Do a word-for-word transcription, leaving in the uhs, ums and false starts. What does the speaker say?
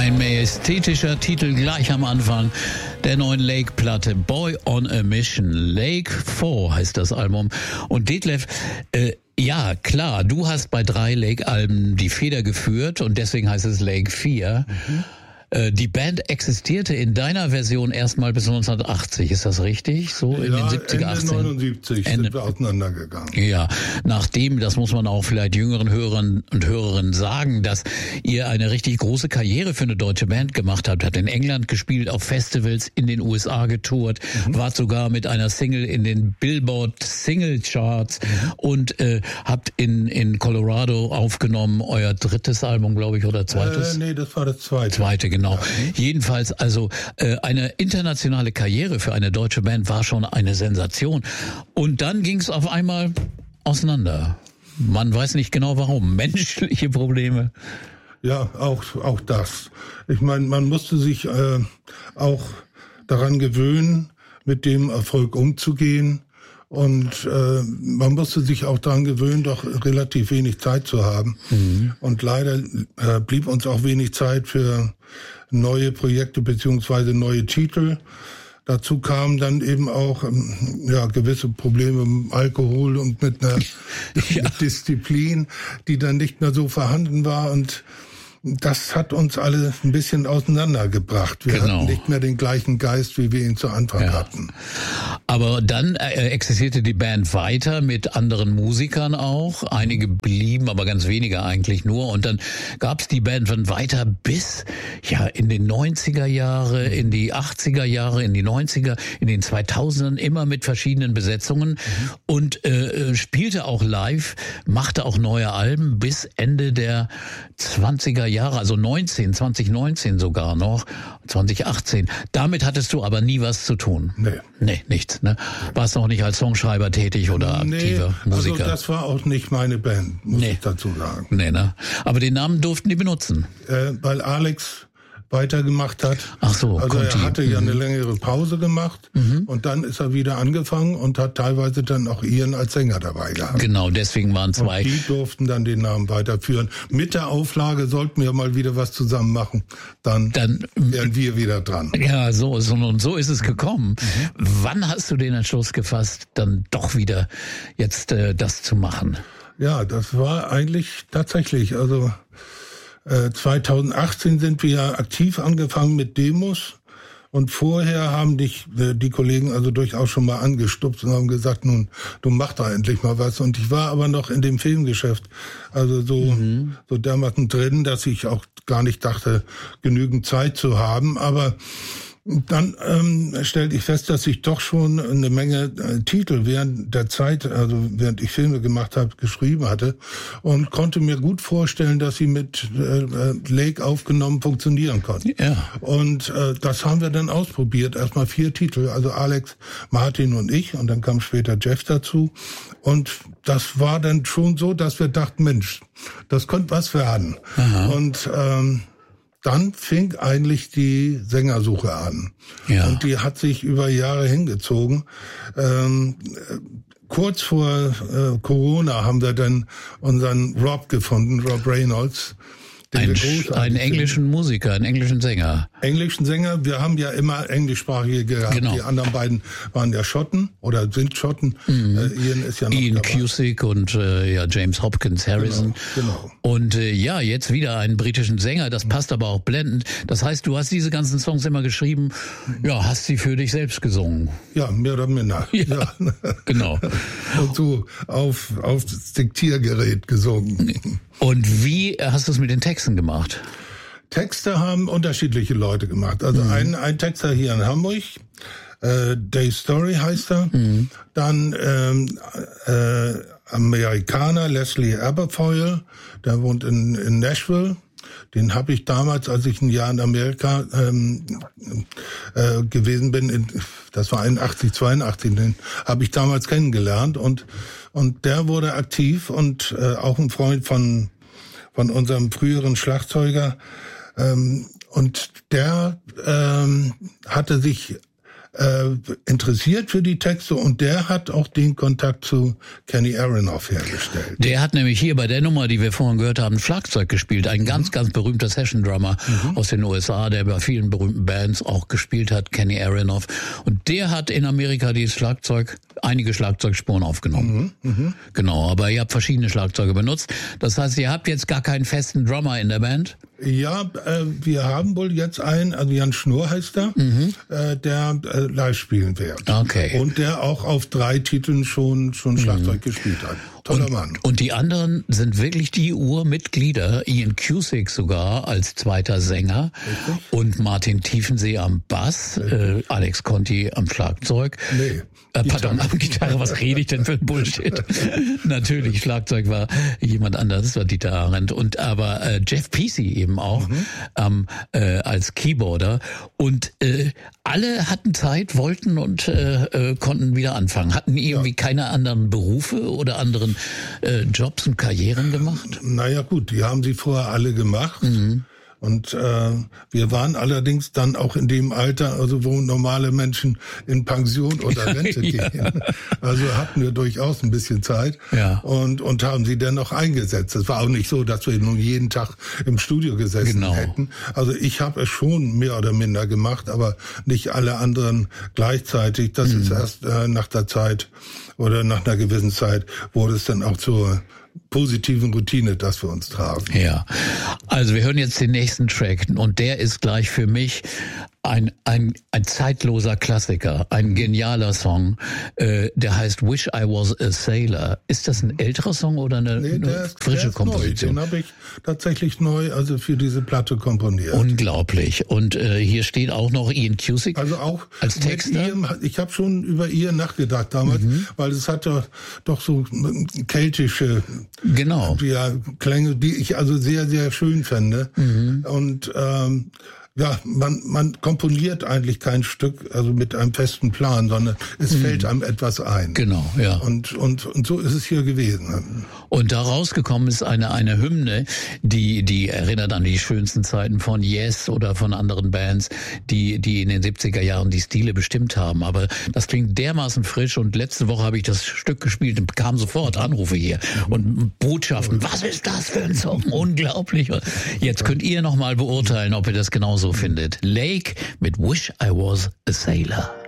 Ein majestätischer Titel gleich am Anfang der neuen Lake-Platte. Boy on a Mission. Lake vier heißt das Album. Und Detlef, äh, ja, klar, du hast bei drei Lake-Alben die Feder geführt und deswegen heißt es Lake vier. Mhm. Die Band existierte in deiner Version erstmal bis neunzehnhundertachtzig, ist das richtig? So in ja, den siebziger, Ende achtziger neunundsiebzig Ende, sind wir auseinandergegangen. Ja, nachdem, das muss man auch vielleicht jüngeren Hörern und Hörerinnen sagen, dass ihr eine richtig große Karriere für eine deutsche Band gemacht habt, hat in England gespielt, auf Festivals in den U S A getourt, mhm. wart sogar mit einer Single in den Billboard Single Charts mhm. und äh, habt in in Colorado aufgenommen, euer drittes Album, glaube ich, oder zweites? Äh, nee, das war das zweite. Zweite, genau. Genau. Jedenfalls, also äh, eine internationale Karriere für eine deutsche Band war schon eine Sensation. Und dann ging es auf einmal auseinander. Man weiß nicht genau warum. Menschliche Probleme. Ja, auch auch das. Ich meine, man musste sich äh, auch daran gewöhnen, mit dem Erfolg umzugehen. Und äh, man musste sich auch daran gewöhnen, doch relativ wenig Zeit zu haben. Mhm. Und leider äh, blieb uns auch wenig Zeit für neue Projekte beziehungsweise neue Titel. Dazu kamen dann eben auch ähm, ja gewisse Probleme mit Alkohol und mit einer ja. Disziplin, die dann nicht mehr so vorhanden war. Und das hat uns alle ein bisschen auseinandergebracht. Wir genau. hatten nicht mehr den gleichen Geist, wie wir ihn zu Anfang ja. hatten. Aber dann äh, existierte die Band weiter mit anderen Musikern auch. Einige blieben, aber ganz wenige eigentlich nur. Und dann gab es die Band dann weiter bis ja in den neunziger Jahre, in die achtziger Jahre, in die neunziger, in den zweitausendern, immer mit verschiedenen Besetzungen mhm. und äh, spielte auch live, machte auch neue Alben bis Ende der zwanziger Jahre, also neunzehn, zwanzig neunzehn sogar noch, zwanzig achtzehn. Damit hattest du aber nie was zu tun. Nee. Nee, nichts, ne? Warst noch nicht als Songschreiber tätig oder aktiver nee, Musiker? Also das war auch nicht meine Band, muss nee. ich dazu sagen. Nee, ne? Aber den Namen durften die benutzen. Äh, weil Alex weitergemacht hat. Ach so, also er Conti. hatte ja mhm. eine längere Pause gemacht mhm. und dann ist er wieder angefangen und hat teilweise dann auch Ian als Sänger dabei gehabt. Genau, deswegen waren zwei. Und die durften dann den Namen weiterführen. Mit der Auflage, sollten wir mal wieder was zusammen machen, dann, dann wären wir wieder dran. Ja, so, so und so ist es gekommen. Mhm. Wann hast du den Entschluss gefasst, dann doch wieder jetzt äh, das zu machen? Ja, das war eigentlich tatsächlich, also zweitausendachtzehn sind wir ja aktiv angefangen mit Demos und vorher haben dich die Kollegen also durchaus schon mal angestupst und haben gesagt, nun, du mach da endlich mal was. Und ich war aber noch in dem Filmgeschäft, also so, mhm. so dermaßen drin, dass ich auch gar nicht dachte, genügend Zeit zu haben, aber dann ähm, stellte ich fest, dass ich doch schon eine Menge äh, Titel während der Zeit, also während ich Filme gemacht habe, geschrieben hatte und konnte mir gut vorstellen, dass sie mit äh, Lake aufgenommen funktionieren konnten. Ja. Und äh, das haben wir dann ausprobiert. Erstmal vier Titel, also Alex, Martin und ich, und dann kam später Jeff dazu. Und das war dann schon so, dass wir dachten, Mensch, das könnte was werden. Aha. Und ähm, dann fing eigentlich die Sängersuche an. Ja. Und die hat sich über Jahre hingezogen. Ähm, kurz vor äh, Corona haben wir dann unseren Rob gefunden, Rob Reynolds. Ein, einen englischen Musiker, einen englischen Sänger. Englischen Sänger, wir haben ja immer englischsprachige gehabt. Genau. Die anderen beiden waren ja Schotten oder sind Schotten. Mhm. Äh, Ian ist ja noch Ian dabei. Cusick und äh, ja James Hopkins Harrison. Genau, genau. Und äh, ja, jetzt wieder einen britischen Sänger, das passt aber auch blendend. Das heißt, du hast diese ganzen Songs immer geschrieben, ja, hast sie für dich selbst gesungen. Ja, mehr oder minder. Ja, ja. Genau. Und so auf, auf das Diktiergerät gesungen. Und wie hast du es mit den Texten gemacht? Texte haben unterschiedliche Leute gemacht. Also mhm. ein, ein Texter hier in Hamburg, äh, Dave Story heißt er. Mhm. Dann ähm, äh, Amerikaner, Leslie Aberfoyle, der wohnt in, in Nashville. Den habe ich damals, als ich ein Jahr in Amerika ähm, äh, gewesen bin, in, das war einundachtzig, zweiundachtzig, den habe ich damals kennengelernt und und der wurde aktiv und äh, auch ein Freund von von unserem früheren Schlagzeuger ähm, und der ähm, hatte sich äh, interessiert für die Texte und der hat auch den Kontakt zu Kenny Aronoff hergestellt. Der hat nämlich hier bei der Nummer, die wir vorhin gehört haben, Schlagzeug gespielt. Ein mhm. ganz, ganz berühmter Session-Drummer mhm. aus den U S A, der bei vielen berühmten Bands auch gespielt hat, Kenny Aronoff. Und der hat in Amerika dieses Schlagzeug, einige Schlagzeugspuren aufgenommen. Mhm. Mhm. Genau, aber ihr habt verschiedene Schlagzeuge benutzt. Das heißt, ihr habt jetzt gar keinen festen Drummer in der Band? Ja, äh, wir haben wohl jetzt einen, also Jan Schnurr heißt er, mhm. äh, der äh, live spielen wird. Okay. Und der auch auf drei Titeln schon schon Schlagzeug mhm. gespielt hat. Toller und, Mann. Und die anderen sind wirklich die Urmitglieder, Ian Cusick sogar als zweiter Sänger. Richtig. Und Martin Tiefensee am Bass, äh, Alex Conti am Schlagzeug. Nee. Äh, pardon, am Gitarre, was rede ich denn für ein Bullshit? Natürlich, Schlagzeug war jemand anderes, das war Dieter Arendt. Und aber äh, Jeff Peasy eben auch mhm. ähm, äh, als Keyboarder. Und äh, alle hatten Zeit, wollten und äh, äh, konnten wieder anfangen. Hatten irgendwie ja. keine anderen Berufe oder anderen äh, Jobs und Karrieren gemacht? Naja gut, die haben sie vorher alle gemacht. Mhm. Und äh, wir waren allerdings dann auch in dem Alter, also wo normale Menschen in Pension oder Rente ja. gehen. Also hatten wir durchaus ein bisschen Zeit ja. und und haben sie dann noch eingesetzt. Es war auch nicht so, dass wir nun jeden Tag im Studio gesessen genau. hätten. Also ich habe es schon mehr oder minder gemacht, aber nicht alle anderen gleichzeitig. Das mhm. ist erst äh, nach der Zeit oder nach einer gewissen Zeit wurde es dann auch zur positiven Routine, dass wir uns trafen. Ja, also wir hören jetzt den nächsten Track und der ist gleich für mich ein ein ein zeitloser Klassiker, ein genialer Song, äh, der heißt Wish I Was a Sailor. Ist das ein älterer Song oder eine, nee, eine ist, frische Komposition? Neu. Den habe ich tatsächlich neu, also für diese Platte komponiert. Unglaublich. Und äh, hier steht auch noch Ian Cusick also auch als Texter. Ian, ich habe schon über Ian nachgedacht damals, mhm. weil es hat doch, doch so keltische genau. ja, Klänge, die ich also sehr, sehr schön fände. Mhm. Und ähm, ja, man man komponiert eigentlich kein Stück, also mit einem festen Plan, sondern es mhm. fällt einem etwas ein. Genau, ja. Und und und so ist es hier gewesen. Und da rausgekommen ist eine eine Hymne, die die erinnert an die schönsten Zeiten von Yes oder von anderen Bands, die die in den siebziger Jahren die Stile bestimmt haben. Aber das klingt dermaßen frisch und letzte Woche habe ich das Stück gespielt und bekam sofort Anrufe hier und Botschaften. Was ist das für ein Song? Unglaublich. Jetzt könnt ihr noch mal beurteilen, ob ihr das genauso so findet. Lake mit Wish I Was a Sailor.